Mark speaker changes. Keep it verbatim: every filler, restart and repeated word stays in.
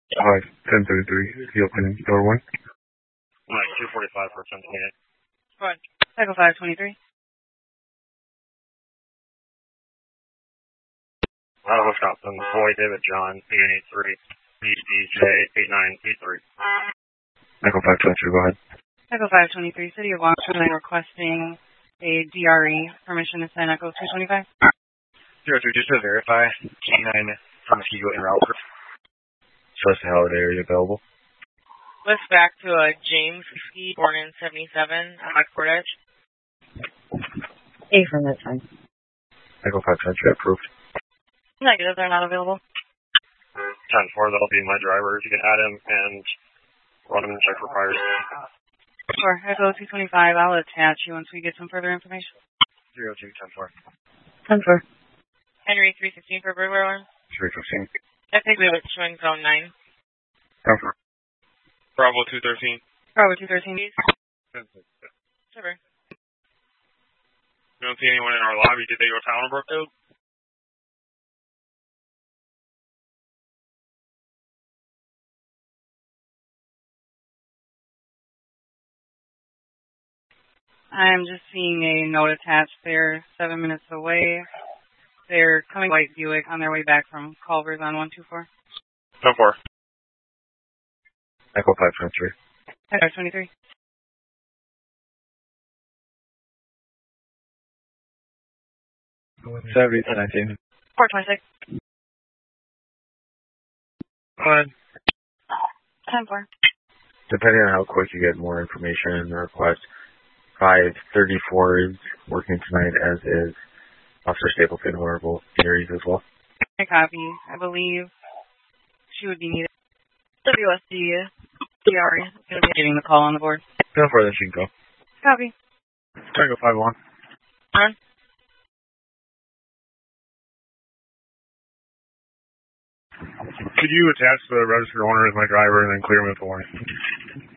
Speaker 1: Hi, ten thirty-three. The open door one.
Speaker 2: Alright, two forty-five for ten twenty-eight.
Speaker 3: Go ahead. Cycle five twenty-three.
Speaker 2: Uh, Wisconsin, Boy David John, eight eight three, B D J eight nine eight three.
Speaker 1: Echo five twenty-three, go ahead.
Speaker 3: Cycle five twenty-three. City of Long Island requesting a D R E permission to send Echo two twenty-five.
Speaker 2: Zero two, just to verify, K nine from Hugo en route.
Speaker 1: Trust Holiday, are you available?
Speaker 3: List back to a James Ski, born in seventy-seven, on Lockport Edge. A from that time.
Speaker 1: Echo five twenty-three, approved.
Speaker 3: Negative, they're not available.
Speaker 2: ten four, that'll be my driver. If you can add him and run him and check for priors.
Speaker 3: Sure, Echo two twenty-five, I'll attach you once we get some further information.
Speaker 2: Zero two, ten four.
Speaker 3: ten four. Henry three fifteen for burglar alarm.
Speaker 1: three fifteen.
Speaker 3: I think we have it showing zone nine.
Speaker 1: ten four.
Speaker 2: Bravo two thirteen.
Speaker 3: Bravo two thirteen. Sure.
Speaker 2: You don't see anyone in our lobby. Did they go town or Brookfield?
Speaker 3: I'm just seeing a note attached. They're seven minutes away. They're coming White Buick on their way back from Culver's on one two four.
Speaker 2: ten four.
Speaker 1: Echo five twenty-three.
Speaker 3: Echo twenty-three.
Speaker 1: seventy to nineteen.
Speaker 3: four twenty-six.
Speaker 2: Go ahead.
Speaker 3: ten four.
Speaker 1: Depending on how quick you get more information in the request, five thirty-four is working tonight, as is Officer Stapleton, who are both series as well.
Speaker 3: I copy. I believe she would be needed. W S D D R E is going to be getting the call on the board.
Speaker 1: ten four, then she can go.
Speaker 3: Copy.
Speaker 1: Tango five one.
Speaker 3: On.
Speaker 1: Could you attach the registered owner as my driver and then clear him with the warning?